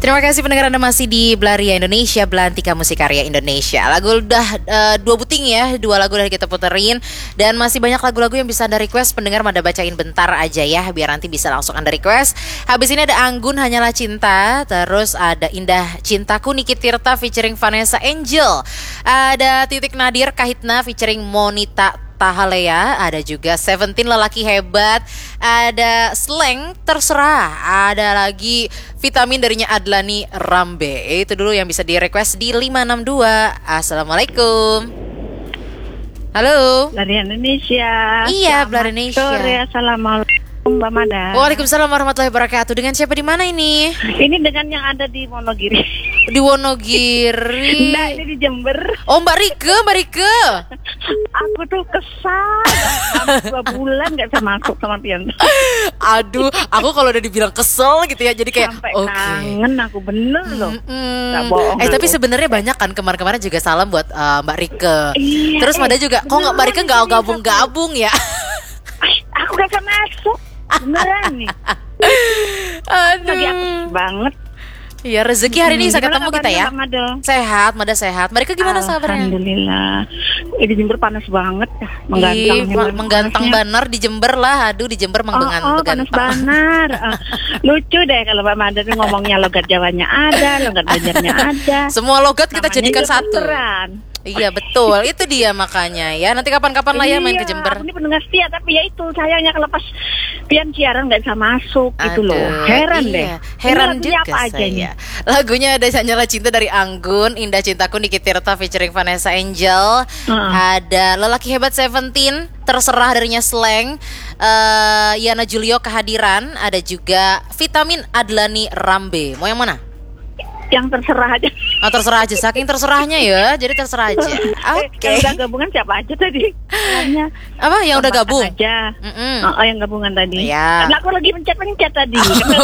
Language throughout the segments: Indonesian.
Terima kasih pendengar Anda masih di Belaria Indonesia, Belantika Musik Karya Indonesia. Lagu udah dua buting ya, dua lagu udah kita puterin. Dan masih banyak lagu-lagu yang bisa Anda request. Pendengar Mada bacain bentar aja ya, biar nanti bisa langsung Anda request. Habis ini ada Anggun Hanyalah Cinta. Terus ada Indah Cintaku Niki Tirta featuring Vanessa Angel. Ada Titik Nadir Kahitna featuring Monita Tahalea, ada juga Seventeen Lelaki Hebat, ada Slang Terserah, ada lagi Vitamin darinya Adlani Rambe. Itu dulu yang bisa di request di 562. Assalamualaikum. Halo. Belaria Indonesia. Iya, Belaria Indonesia. Sore, assalamualaikum Mbak Mada. Waalaikumsalam warahmatullahi wabarakatuh. Dengan siapa di mana ini? Ini dengan yang ada di Wonogiri. Di Wonogiri. Nah, ini di Jember. Oh, Mbak Rike, Mbak Rike. Aku tuh kesal. Hampir 2 bulan gak bisa masuk sama Pian. Aduh, aku kalau udah dibilang kesel gitu ya, jadi kayak sampai oke. kangen aku bener loh. Gak bohong. Tapi sebenarnya banyak kan kemarin-kemarin juga salam buat Mbak Rike. Iya, Terus Mada juga, kok nggak Mbak Rike nggak gabung-gabung ya? Aku gak bisa masuk. Beneran nih. Aduh. Lagi apes banget. Iya, rezeki hari ini bisa Gimana ketemu kita kabarnya, ya. Mbak Mada? Sehat, Mada sehat. Mbak Rike gimana kabarnya? Alhamdulillah. Di Jember panas banget ya. Menggantang banar di Jember lah. Aduh, di Jember menggantang. Panas banar. Lucu deh kalau Mbak Mada tuh ngomongnya logat Jawanya ada, logat Banjarnya ada. Semua logat kita Namanya jadikan juga satu. tukeran. Iya betul, itu dia makanya ya. Nanti kapan-kapan lah ya main ke Jember. Aku ini pendengar setia, tapi ya itu sayangnya kalau pas Pian siaran nggak bisa masuk gitu loh. Heran deh. Heran ini juga apa aja saya. Lagunya ada Hanyalah Cinta dari Anggun, Indah Cintaku Niki Tirta featuring Vanessa Angel. Ada Lelaki Hebat Seventeen, Terserah darinya Slang. Yana Julio Kehadiran. Ada juga Vitamin Adlani Rambe. Mau yang mana? Yang terserah aja. Oh, terserah aja, saking terserahnya ya. Jadi terserah aja. Oke. Yang udah gabungan siapa aja tadi? Apa yang udah gabung? Aja. Yang gabungan tadi. Ya. Karena aku lagi pencet tadi.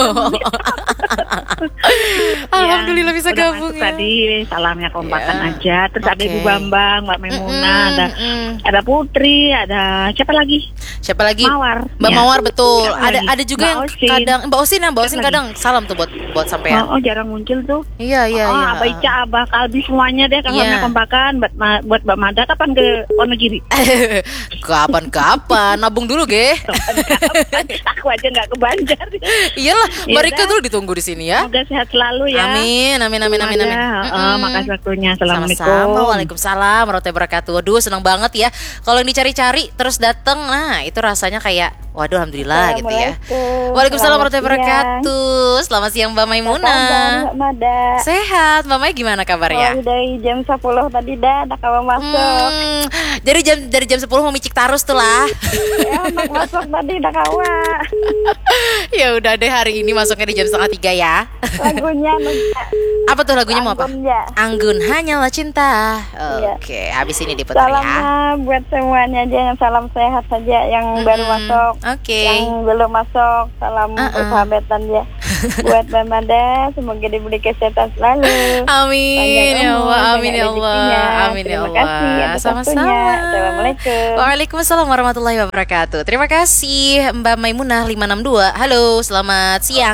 Alhamdulillah bisa gabung ya. Tadi salamnya kompakan aja. Terus ada Ibu Bambang, Mbak Memuna, ada Putri, ada siapa lagi? Siapa lagi? Mawar. Mbak Mawar betul. Ada juga Mbak yang Osin. kadang Mbak Osin kadang salam tuh buat sampean. Oh, jarang muncul tuh. Iya. Abah Ica, Abah Kalbi semuanya deh kalau kompakan buat Mbak Mada kapan ke Wonogiri? Kapan-kapan nabung dulu, Ge. Aku aja nggak ke Banjar. Iyalah, Mbak Rike dulu ditunggu di sini ya. Semoga sehat selalu ya. Amin. Makasih waktunya. Assalamualaikum. Sama-sama. Waalaikumsalam warahmatullahi wabarakatuh. Waduh, senang banget ya. Kalau yang dicari-cari terus dateng, nah itu rasanya kayak waduh, alhamdulillah gitu ya. Waalaikumsalam warahmatullahi wabarakatuh. Selamat siang Mbak Maimunah. Sehat, Mbak Mai gimana kabarnya? Dari jam 10 tadi ada kawan masuk. Jadi dari jam 10 mau micik tarus tuh lah. Ya, masuk tadi ada kawan. Ya udah deh, hari ini masuknya di jam 2:30 ya. Lagunya apa tuh lagunya mau apa? Ya. Anggun Hanyalah Cinta. Oke, habis ini diputar ya. Salam buat semuanya aja, yang salam sehat saja, yang baru masuk. Yang belum masuk, salam persahabatan ya. Buat Mbak Mada, semoga diberi kesehatan selalu. Amin ya Allah, amin ya Allah, amin ya Allah. Terima kasih atas waktunya. Assalamualaikum. Waalaikumsalam warahmatullahi wabarakatuh. Terima kasih Mbak Maimunah 562. Halo, selamat siang.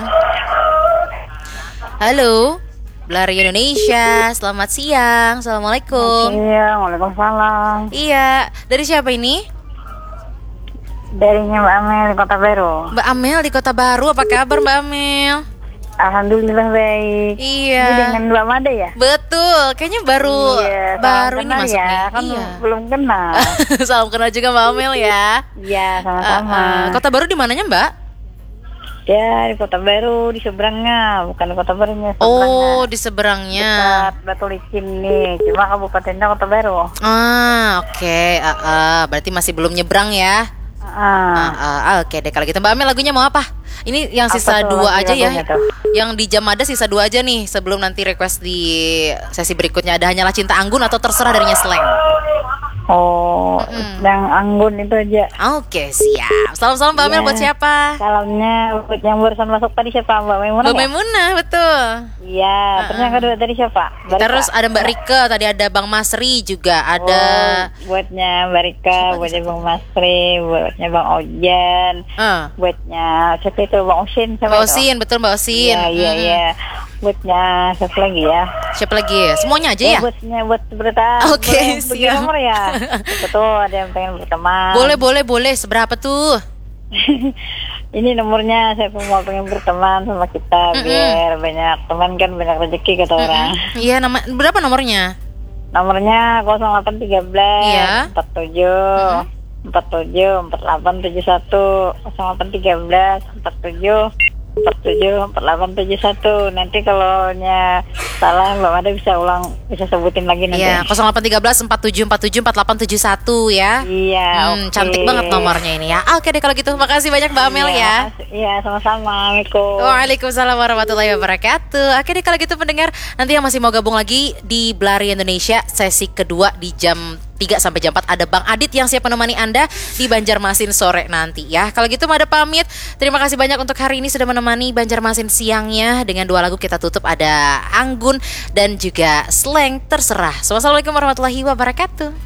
Halo, Belaria Indonesia, selamat siang. Assalamualaikum. Iya, waalaikumsalam. Iya, dari siapa ini? Darinya Mbak Amel di Kota Baru. Mbak Amel di Kota Baru, apa kabar Mbak Amel? Alhamdulillah baik. Iya. Ini dengan Mbak Mada ya? Betul, kayaknya baru ini masuk ya, nih. Kan iya. Belum kenal. Salam kenal juga Mbak Amel ya. Iya, sama-sama. Kota Baru di mananya Mbak? Ya, di Kota Baru, di seberangnya, bukan di Kota Barunya. Oh, di seberangnya. Dekat Batu Licin nih, cuma kabupatennya Kota Baru. Oke. Berarti masih belum nyebrang ya? Oke deh, kalau gitu Mbak Amel lagunya mau apa? Ini yang sisa 2 aja ya. Yang di jam ada sisa 2 aja nih, sebelum nanti request di sesi berikutnya. Ada Hanyalah Cinta Anggun atau Terserah darinya Slang. Oh, yang Anggun itu aja. Oke, siap. Salam-salam Mbak Amel buat siapa? Salamnya buat yang barusan masuk tadi siapa? Mbak Maimunah. Mbak Maimunah, betul. Iya, terus yang kedua tadi siapa? Terus ada Mbak Rike, tadi ada Bang Masri juga, ada buatnya Mbak Rike, buatnya Bang Masri, buatnya Bang Ojan, buatnya siapa itu Bang Osin, Mbak Osin, betul Mbak Osin. Iya. Buatnya siapa lagi ya? Siapa lagi ya? Semuanya aja ya? Buat berita. Oke, siap. Nomor ya. Betul, ada yang pengen berteman. Boleh. Seberapa tuh? Ini nomornya, saya mau pengen berteman sama kita biar banyak teman kan, banyak rezeki kata orang. Iya, berapa nomornya? Nomornya 0813 iya. 47 47 4871 0813 47 4871. Nanti kalau salah Mbak Mada bisa sebutin lagi nanti. Iya, 0813 4747 4871 ya. Iya, okay. Cantik banget nomornya ini ya. Oke deh kalau gitu, makasih banyak Mbak Amel ya. Iya, sama-sama. Waalaikumsalam warahmatullahi wabarakatuh. Oke deh kalau gitu pendengar, nanti yang masih mau gabung lagi di Blari Indonesia sesi kedua di jam 3 sampai jam 4 ada Bang Adit yang siap menemani Anda di Banjarmasin sore nanti ya. Kalau gitu Mada pamit. Terima kasih banyak untuk hari ini sudah menemani Banjarmasin siangnya. Dengan 2 lagu kita tutup, ada Anggun dan juga Slang Terserah. Wassalamualaikum warahmatullahi wabarakatuh.